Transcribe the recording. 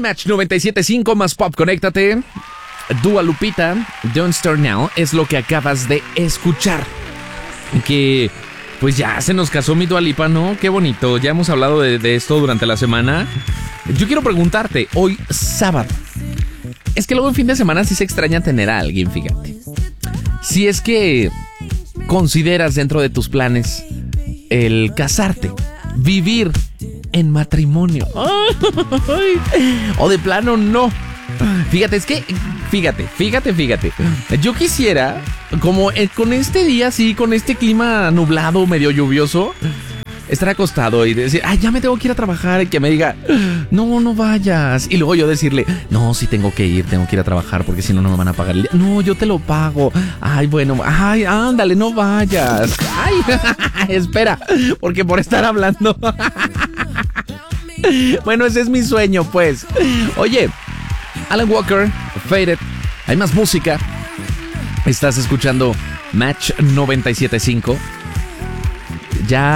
Match 97.5 más pop, conéctate. Dua Lupita, Don't Start Now, es lo que acabas de escuchar. Que pues ya se nos casó mi Dua Lipa, ¿no? Qué bonito, ya hemos hablado de esto durante la semana. Yo quiero preguntarte, hoy sábado, es que luego en fin de semana sí se extraña tener a alguien, fíjate. Si es que consideras dentro de tus planes el casarte, vivir en matrimonio, o de plano no. Fíjate, es que, fíjate. Yo quisiera, como con este día así, con este clima nublado, medio lluvioso, estar acostado y decir, ay, ya me tengo que ir a trabajar. Y que me diga, no vayas. Y luego yo decirle, no, sí tengo que ir a trabajar porque si no, no me van a pagar el día. No, yo te lo pago. Ay, bueno, ay, ándale, no vayas. Ay, espera, porque por estar hablando. Bueno, ese es mi sueño, pues. Oye, Alan Walker, Faded. Hay más música. Estás escuchando Match 97.5. Ya